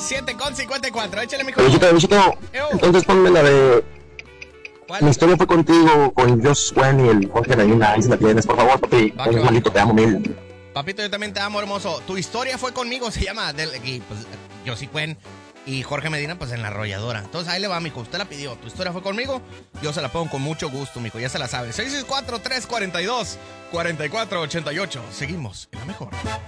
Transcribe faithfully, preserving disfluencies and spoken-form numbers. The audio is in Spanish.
siete con cincuenta y cuatro. Échale, mijo. Luisito, Luisito, entonces ponme la de... ¿Cuál? Mi historia fue contigo, con Josh Swen y el Jorge Medina. Ahí si la tienes, por favor, papi. Va, que Eres va. malito, te amo mil. Papito, yo también te amo, hermoso. Tu historia fue conmigo, se llama del, y, pues, Josie Cuen y Jorge Medina, pues en la arrolladora. Entonces ahí le va, mijo. Usted la pidió. Tu historia fue conmigo. Yo se la pongo con mucho gusto, mijo. Ya se la sabe. seis seis cuatro, tres cuatro dos, cuatro cuatro ocho ocho. Seguimos en la mejor.